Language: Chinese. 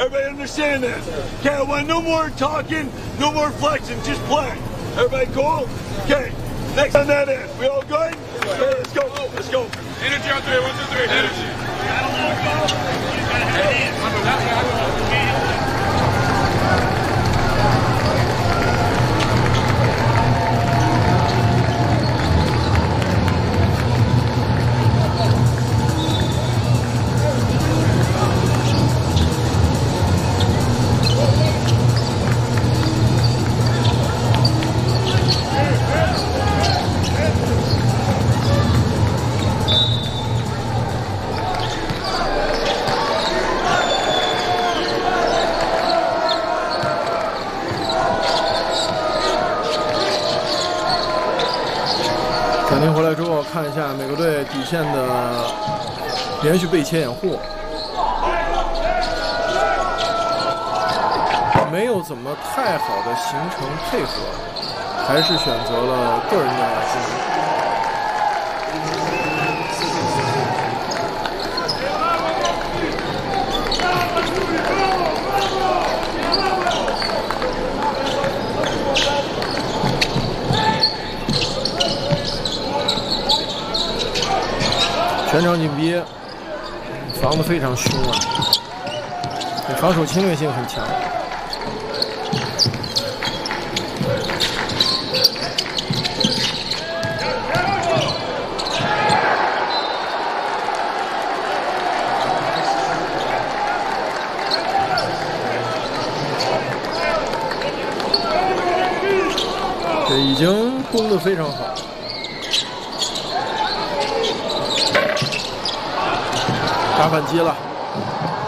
Everybody understand that? Okay, I want no more talking, no more flexing, just play. Everybody cool? Okay, next on that end. We all good? Okay, let's go. Let's go. Energy on 3, 1, 2, 3. Energy. 暂停回来之后，看一下美国队底线的连续被切掩护，没有怎么太好的形成配合，还是选择了个人的进攻。全场紧逼，防得非常凶啊！防守侵略性很强。这已经攻得非常好。打反击了。